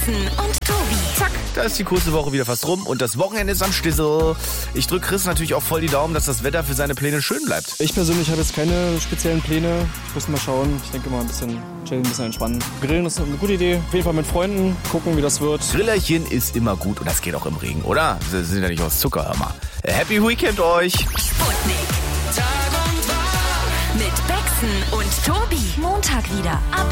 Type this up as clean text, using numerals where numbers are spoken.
Becksen und Tobi. Zack, da ist die kurze Woche wieder fast rum und das Wochenende ist am Stissel. Ich drücke Chris natürlich auch voll die Daumen, dass das Wetter für seine Pläne schön bleibt. Ich persönlich habe jetzt keine speziellen Pläne. Ich muss mal schauen. Ich denke mal ein bisschen chillen, ein bisschen entspannen. Grillen ist eine gute Idee. Auf jeden Fall mit Freunden. Gucken, wie das wird. Grillerchen ist immer gut und das geht auch im Regen, oder? Sie sind ja nicht aus Zucker, hör mal. Happy Weekend euch! Sputnik. Tag und Tag. Mit Becksen und Tobi. Montag wieder ab